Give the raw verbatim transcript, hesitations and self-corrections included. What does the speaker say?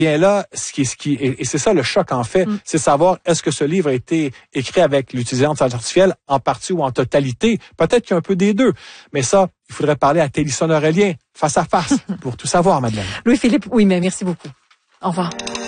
Bien là, ce qui, ce qui, et c'est ça le choc en fait, mm. c'est savoir est-ce que ce livre a été écrit avec l'utilisation d'intelligence artificielle en partie ou en totalité. Peut-être qu'il y a un peu des deux. Mais ça, il faudrait parler à Télisson Aurélien face à face pour tout savoir, Madeleine. Louis-Philippe, oui, mais merci beaucoup. Au revoir.